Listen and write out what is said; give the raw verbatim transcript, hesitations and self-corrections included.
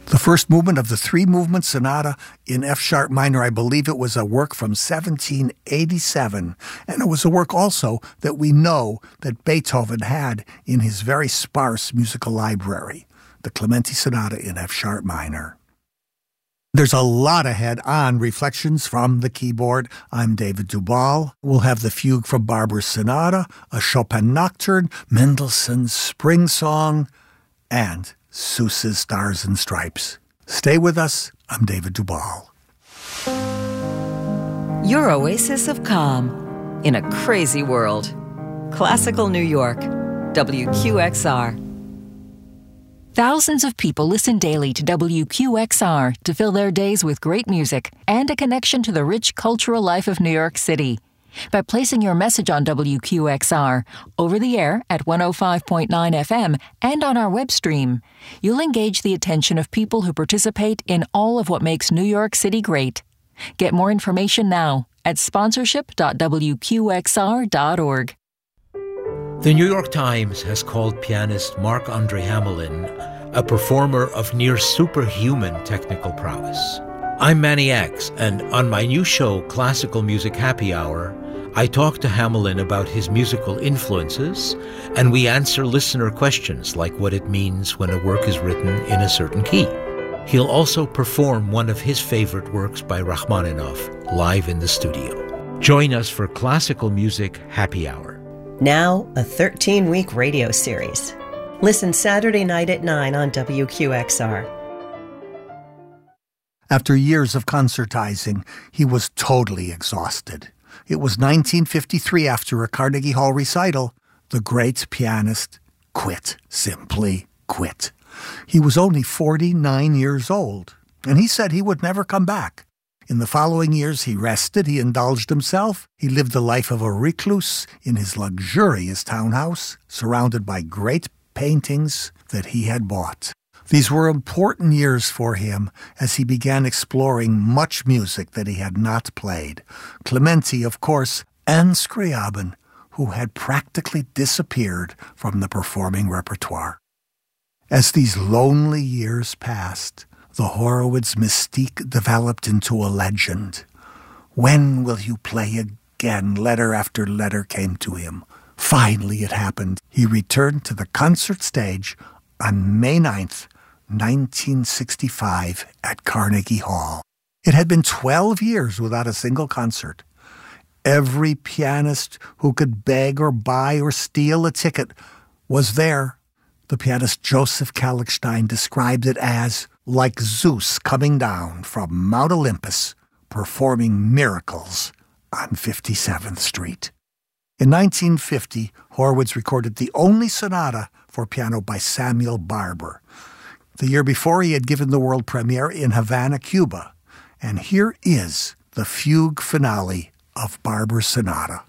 The first movement of the three-movement sonata in F-sharp minor, I believe it was a work from seventeen eighty-seven, and it was a work also that we know that Beethoven had in his very sparse musical library, the Clementi Sonata in F-sharp minor. There's a lot ahead on Reflections from the Keyboard. I'm David Duvall. We'll have the fugue from Barber's Sonata, a Chopin Nocturne, Mendelssohn's Spring Song, and Seuss's Stars and Stripes. Stay with us. I'm David Duvall. Your oasis of calm in a crazy world. Classical New York, W Q X R. Thousands of people listen daily to W Q X R to fill their days with great music and a connection to the rich cultural life of New York City. By placing your message on W Q X R, over the air at one oh five point nine F M and on our web stream, you'll engage the attention of people who participate in all of what makes New York City great. Get more information now at sponsorship dot w q x r dot org. The New York Times has called pianist Marc-Andre Hamelin a performer of near superhuman technical prowess. I'm Manny X, and on my new show, Classical Music Happy Hour, I talk to Hamelin about his musical influences, and we answer listener questions like what it means when a work is written in a certain key. He'll also perform one of his favorite works by Rachmaninoff live in the studio. Join us for Classical Music Happy Hour. Now, a thirteen-week radio series. Listen Saturday night at nine on W Q X R. After years of concertizing, he was totally exhausted. It was nineteen fifty-three, after a Carnegie Hall recital, the great pianist quit, simply quit. He was only forty-nine years old, and he said he would never come back. In the following years, he rested, he indulged himself, he lived the life of a recluse in his luxurious townhouse, surrounded by great paintings that he had bought. These were important years for him as he began exploring much music that he had not played. Clementi, of course, and Scriabin, who had practically disappeared from the performing repertoire. As these lonely years passed, the Horowitz mystique developed into a legend. When will you play again? Letter after letter came to him. Finally it happened. He returned to the concert stage on May ninth, nineteen sixty-five at Carnegie Hall. It had been twelve years without a single concert. Every pianist who could beg or buy or steal a ticket was there. The pianist Joseph Kallichstein described it as like Zeus coming down from Mount Olympus, performing miracles on fifty-seventh Street. In nineteen fifty, Horowitz recorded the only sonata for piano by Samuel Barber. The year before, he had given the world premiere in Havana, Cuba. And here is the fugue finale of Barber's Sonata.